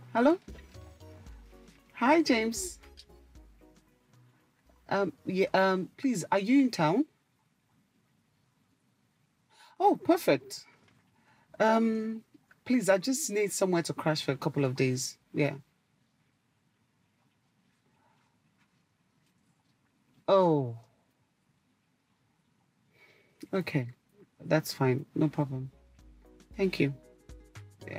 Hello? Hi, James. Yeah, please, are you in town? Oh, perfect. Um, please, I just need somewhere to crash for a couple of days. Yeah. Oh, okay. That's fine. No problem. Thank you.